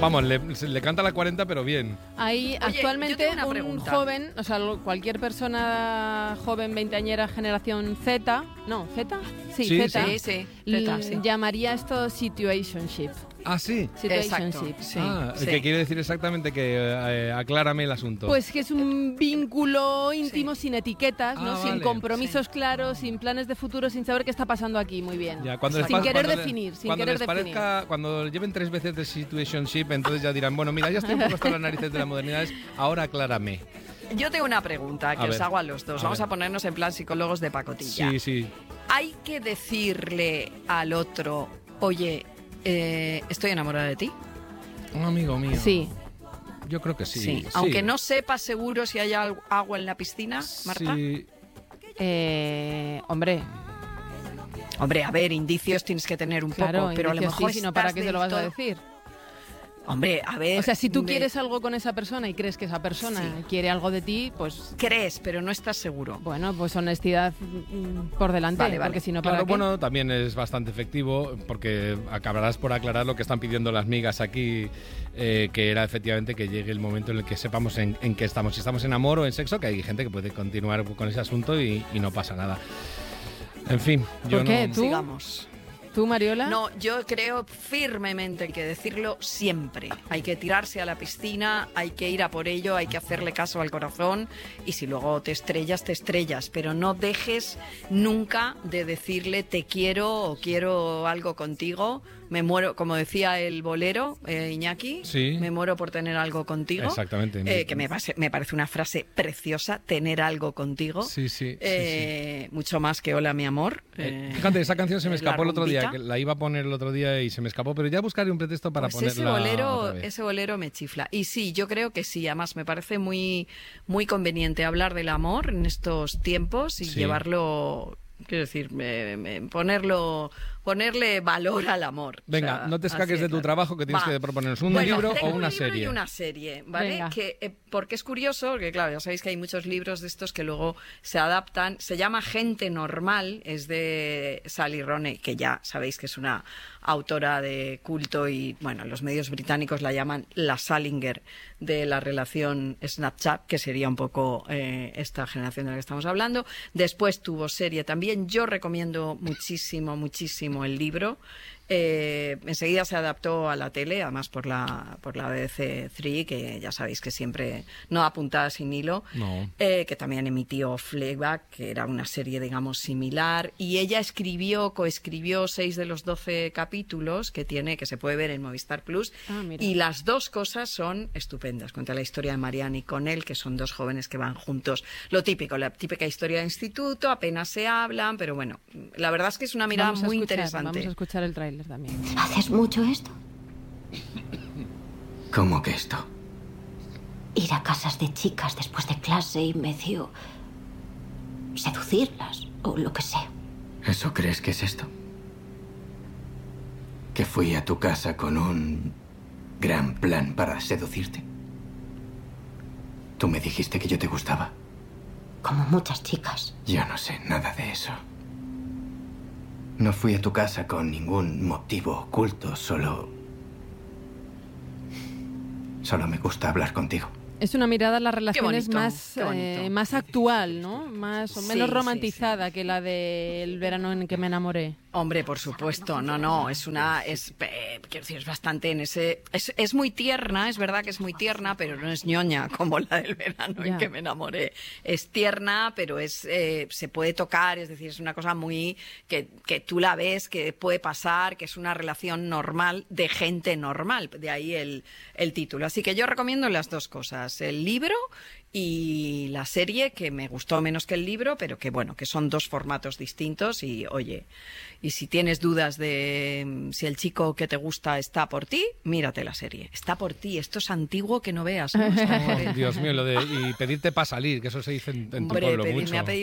Vamos, le canta la 40, pero bien. Hay actualmente un joven, o sea, cualquier persona joven, veinteañera, generación Z, ¿no? ¿Z? Sí, Z. Sí. Llamaría esto situationship. Ah, sí. Situationship, sí. Que quiere decir exactamente que aclárame el asunto. Pues que es un vínculo íntimo sin etiquetas, ¿no? Sin vale. compromisos claros, sin planes de futuro, sin saber qué está pasando aquí. Muy bien. Ya, sin querer definir. Cuando lleven 3 veces de situationship, entonces ya dirán, bueno, mira, ya estoy un poco hasta las narices de las modernidades, ahora aclárame. Yo tengo una pregunta que os hago a los dos. Vamos a ponernos en plan psicólogos de pacotilla. Sí. ¿Hay que decirle al otro, oye, estoy enamorada de ti? Un amigo mío. Sí. Yo creo que sí. Aunque no sepas seguro si hay agua en la piscina, Marta. Sí. Hombre, a ver, indicios tienes que tener un poco, pero a lo mejor sí, sino ¿para qué te lo vas a decir? Hombre, a ver... O sea, si tú quieres algo con esa persona y crees que esa persona quiere algo de ti, pues... Crees, pero no estás seguro. Bueno, pues honestidad por delante, vale. Porque si no, ¿para qué? Bueno, también es bastante efectivo, porque acabarás por aclarar lo que están pidiendo las migas aquí, que era efectivamente que llegue el momento en el que sepamos en qué estamos. Si estamos en amor o en sexo, que hay gente que puede continuar con ese asunto y no pasa nada. En fin, ¿Por qué? no... ¿Tú? Sigamos. ¿Tú, Mariola? No, yo creo firmemente que decirlo siempre. Hay que tirarse a la piscina, hay que ir a por ello, hay que hacerle caso al corazón y si luego te estrellas, pero no dejes nunca de decirle te quiero o quiero algo contigo. Me muero, como decía el bolero, Iñaki, me muero por tener algo contigo. Exactamente. Que me parece una frase preciosa, tener algo contigo. Sí. Mucho más que hola, mi amor. Fíjate, esa canción se me escapó el otro día, que la iba a poner el otro día y se me escapó, pero ya buscaré un pretexto para ponerla. Ese bolero me chifla. Y sí, yo creo que sí, además me parece muy, muy conveniente hablar del amor en estos tiempos y llevarlo... Quiero decir, ponerle valor al amor. Venga, o sea, no te escaques de tu trabajo, que tienes que proponernos un libro o una serie. Y una serie, ¿vale? Porque es curioso, porque claro, ya sabéis que hay muchos libros de estos que luego se adaptan. Se llama Gente Normal, es de Sally Rooney, que ya sabéis que es una autora de culto y, bueno, los medios británicos la llaman la Salinger de la relación Snapchat, que sería un poco esta generación de la que estamos hablando. Después tuvo serie también. Yo recomiendo muchísimo el libro. Enseguida se adaptó a la tele, además por la BBC 3, que ya sabéis que siempre no apuntada sin hilo, que también emitió Fleabag, que era una serie, digamos, similar, y ella coescribió 6 de los 12 capítulos que se puede ver en Movistar Plus, y las dos cosas son estupendas. Cuenta la historia de Marianne y Connell, que son dos jóvenes que van juntos, lo típico, la típica historia de instituto, apenas se hablan, pero bueno, la verdad es que es una mirada muy interesante. Vamos a escuchar el tráiler también. ¿Haces mucho esto? ¿Cómo que esto? Ir a casas de chicas después de clase y medio seducirlas o lo que sea. ¿Eso crees que es esto? ¿Que fui a tu casa con un gran plan para seducirte? Tú me dijiste que yo te gustaba. Como muchas chicas. Yo no sé nada de eso. No fui a tu casa con ningún motivo oculto, solo me gusta hablar contigo. Es una mirada a las relaciones más actual, ¿no? Más o menos romantizada que la del verano en que me enamoré. Hombre, por supuesto, quiero decir, es bastante en ese... Es muy tierna, es verdad que es muy tierna, pero no es ñoña como la del verano en que me enamoré. Es tierna, pero se puede tocar, es decir, es una cosa muy... que tú la ves, que puede pasar, que es una relación normal de gente normal, de ahí el título. Así que yo recomiendo las dos cosas, el libro y la serie, que me gustó menos que el libro, pero que bueno, que son dos formatos distintos y oye, y si tienes dudas de si el chico que te gusta está por ti, mírate la serie. Está por ti, esto es antiguo que no veas, ¿no? Dios mío, y pedirte para salir, que eso se dice en tu pueblo mucho.